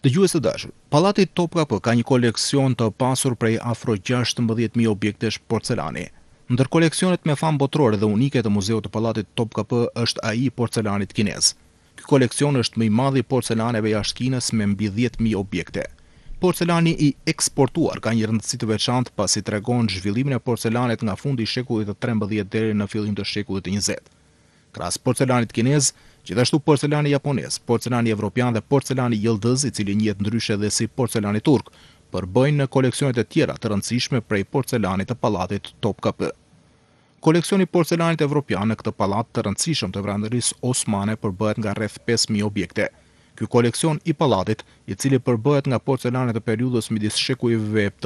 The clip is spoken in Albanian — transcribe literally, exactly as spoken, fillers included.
Dëgjues të dashur, Pallati Topkapë ka një koleksion të pasur prej afro gjashtëmbëdhjetë mijë objektesh porcelani. Ndër koleksionet me famë botërore dhe unike të Muzeut të Pallatit Topkapë është ai i porcelanit kinez. Ky koleksion është më i madh i porcelaneve jashtë Kinës me mbi dhjetë mijë objekte. Porcelani i eksportuar ka një rëndësi të veçantë pasi tregon zhvillimin e porcelanit nga fundi i shekullit të trembëdhjetë deri në fillim të shekullit të njëzet. Krahas porcelanit kinez, gjithashtu porcelani japonez, porcelani evropian dhe porcelani yıldız, i cili njihet ndryshe dhe si porcelani turk, përbëjnë në koleksionet e tjera të rëndësishme prej porcelanit të Pallatit Topkapë. Koleksioni i porcelanit evropian në këtë pallat të rëndësishëm të Vranërisë Osmane përbëhet nga rreth pesë mijë objekte. Ky koleksion i pallatit, i cili përbëhet nga porcelane të periudhës midis shekujve